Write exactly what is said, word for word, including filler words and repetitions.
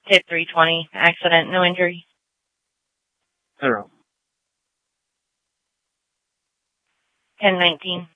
Hit three twenty. Accident. No injury. Zero. ten nineteen.